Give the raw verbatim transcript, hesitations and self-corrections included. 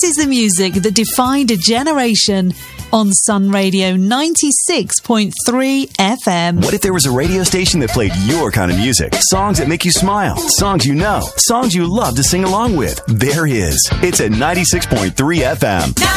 is the music that defined a generation on Sun Radio ninety-six point three F M. What if there was a radio station that played your kind of music? Songs that make you smile, songs you know, songs you love to sing along with. There is. It's at ninety-six point three F M.